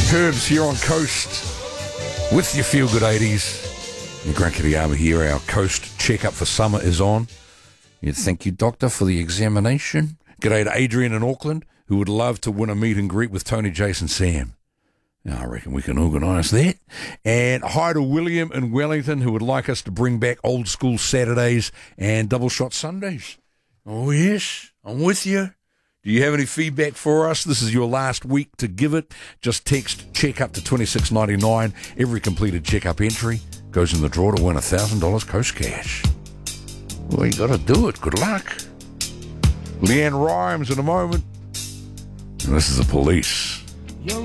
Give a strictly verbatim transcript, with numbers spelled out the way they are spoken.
Herbs here on Coast with your Feel Good eighties. And Grant Kiriyama here. Our Coast checkup for summer is on. Yeah, thank you, Doctor, for the examination. G'day to Adrian in Auckland, who would love to win a meet and greet with Tony, Jason, Sam. I reckon we can organise that. And hi to William in Wellington, who would like us to bring back old school Saturdays and double shot Sundays. Oh, yes, I'm with you. Do you have any feedback for us? This is your last week to give it. Just text checkup to twenty-six ninety-nine. Every completed checkup entry goes in the draw to win one thousand dollars Coast Cash. Well, you got to do it. Good luck. Leanne Rhymes in a moment. And this is the Police.